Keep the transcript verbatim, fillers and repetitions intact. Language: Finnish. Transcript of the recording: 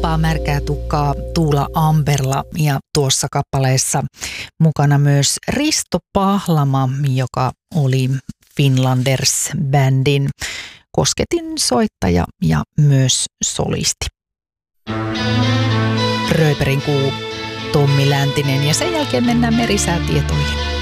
Lampaa märkää tukkaa Tuula Amberla ja tuossa kappaleessa mukana myös Risto Pahlama, joka oli Finlanders-bändin kosketin soittaja ja myös solisti. Rööperin kuu, Tommi Läntinen ja sen jälkeen mennään merisäätietoihin.